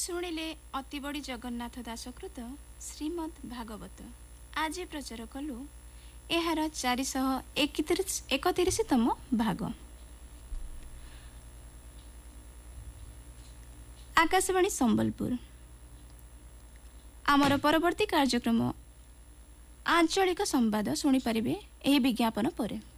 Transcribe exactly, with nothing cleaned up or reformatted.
ଶୁଣିଲେ ଅତି ବଡ଼ି ଜଗନ୍ନାଥ ଦାସକୃତ ଶ୍ରୀମଦ୍ ଭାଗବତ। ଆଜି ପ୍ରଚାର କଲୁ ଏହାର ଚାରିଶହ ଏକତିରିଶତମ ଭାଗ। ଆକାଶବାଣୀ ସମ୍ବଲପୁର। ଆମର ପରବର୍ତ୍ତୀ କାର୍ଯ୍ୟକ୍ରମ ଆଞ୍ଚଳିକ ସମ୍ବାଦ ଶୁଣିପାରିବେ ଏହି ବିଜ୍ଞାପନ ପରେ।